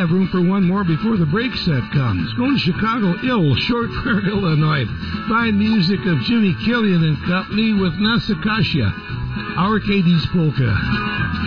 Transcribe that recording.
have room for one more before the break set comes. Going to Chicago, Short Fair, Illinois. Fine music of Jimmy Killian and Company with Nasakasha, our Katie's Polka.